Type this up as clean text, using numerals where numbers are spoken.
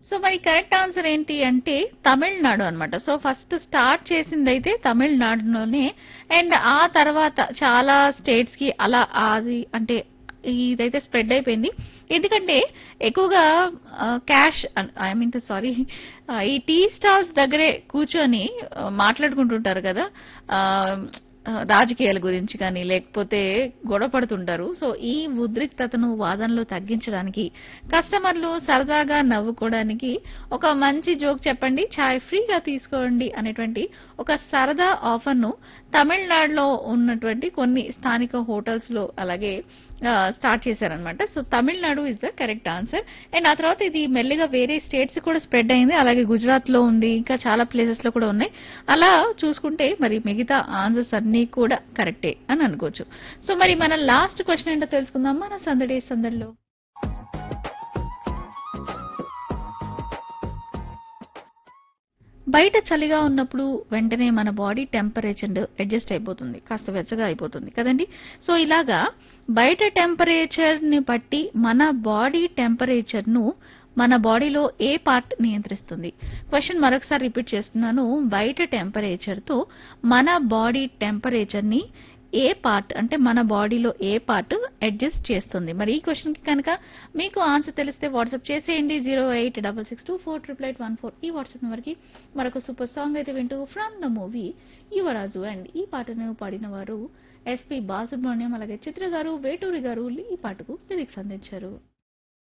So మరి correct answer ఏంటి అంటే తమిళనాడు అన్నమాట. So first start చేసిందైతే తమిళనాడులోనే. అండ్ ఆ తర్వాత చాలా స్టేట్స్ కి అలా అది అంటే ఇదైతే స్ప్రెడ్ అయిపోయింది. ఎందుకంటే ఎక్కువగా క్యాష్ ఐ మీన్ సారీ ఈ టీ స్టాల్స్ దగ్గరే కూర్చొని మాట్లాడుకుంటుంటారు కదా. ఆ, రాజకీయాల గురించి కానీ లేకపోతే గొడవ పడుతుంటారు. సో ఈ ఉద్రిక్తతను వాదనలో తగ్గించడానికి కస్టమర్లు సరదాగా నవ్వుకోవడానికి ఒక మంచి జోక్ చెప్పండి, చాయ్ ఫ్రీగా తీసుకోండి అనేటువంటి ఒక సరదా ఆఫర్ ను తమిళనాడులో ఉన్నటువంటి కొన్ని స్థానిక హోటల్స్ లో అలాగే స్టార్ట్ చేశారనమాట. So Tamil Nadu is the correct answer. And ఆ తర్వాత ఇది మెల్లిగా వేరే స్టేట్స్ కూడా స్ప్రెడ్ అయింది. అలాగే గుజరాత్ లో ఉంది, ఇంకా చాలా ప్లేసెస్ లో కూడా ఉన్నాయి. అలా చూసుకుంటే మరి మిగతా ఆన్సర్స్ అన్ని కూడా కరెక్టే అని అనుకోవచ్చు. సో మరి మన లాస్ట్ క్వశ్చన్ ఏంటో తెలుసుకుందాం మన సందడి సందడిలో. బయట చలిగా ఉన్నప్పుడు వెంటనే మన బాడీ టెంపరేచర్ అడ్జస్ట్ అయిపోతుంది, కాస్త వెచ్చగా అయిపోతుంది కదండి. సో ఇలాగా బయట టెంపరేచర్ ని బట్టి మన బాడీ టెంపరేచర్ ను మన బాడీలో ఏ పార్ట్ నియంత్రిస్తుంది? క్వశ్చన్ మరొకసారి రిపీట్ చేస్తున్నాను. బయట టెంపరేచర్ తో మన బాడీ టెంపరేచర్ ని ఏ పార్ట్ అంటే మన బాడీలో ఏ పార్ట్ అడ్జస్ట్ చేస్తుంది? మరి ఈ క్వశ్చన్ కి కనుక మీకు ఆన్సర్ తెలిస్తే వాట్సాప్ చేసేయండి 08662488814 ఈ వాట్సాప్ నెంబర్ కి. మరొక సూపర్ సాంగ్ అయితే వింటూ ఫ్రమ్ ద మూవీ యువరాజు. అండ్ ఈ పాటను పాడిన వారు ఎస్పి బాలసుబ్రహ్మణ్యం, అలాగే చిత్ర గారు, వేటూరి గారు ఈ పాటకు లిరిక్స్ అందించారు.